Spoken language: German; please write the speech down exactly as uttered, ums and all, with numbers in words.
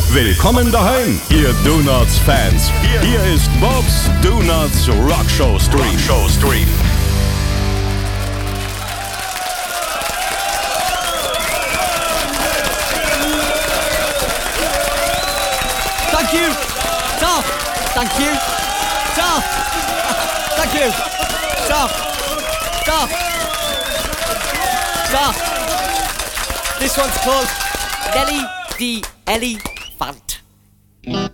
Willkommen daheim, ihr Donuts-Fans. Hier ist Bob's Donuts Rockshow Stream. Rockshow Stream. Thank you. Stop. Thank you. Stop. Thank you. Stop. Stop. Stop. This one's called Nelly the Elephant.